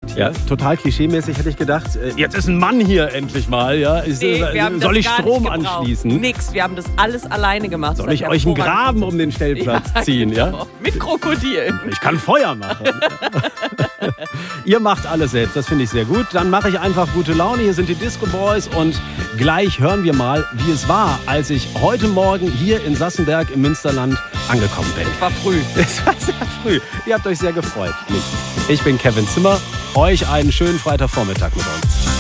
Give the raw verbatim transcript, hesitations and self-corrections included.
hier. Ja, total klischeemäßig hätte ich gedacht, äh, jetzt ist ein Mann hier endlich mal. Ja. Ist, Nee, äh, wir haben soll das ich gar Strom nicht gebraucht. anschließen? Nix, wir haben das alles alleine gemacht. Soll Das ich hat euch einen hervorragend Graben um den Stellplatz Ja, ziehen? Ja? genau. Mit Krokodilen. Ich kann Feuer machen. Ihr macht alles selbst, das finde ich sehr gut. Dann mache ich einfach gute Laune. Hier sind die Disco Boys und gleich hören wir mal, wie es war, als ich heute Morgen hier in Sassenberg im Münsterland angekommen bin. War früh. Es war sehr früh. Ihr habt euch sehr gefreut. Mich. Ich bin Kevin Zimmer. Euch einen schönen Freitagvormittag mit uns.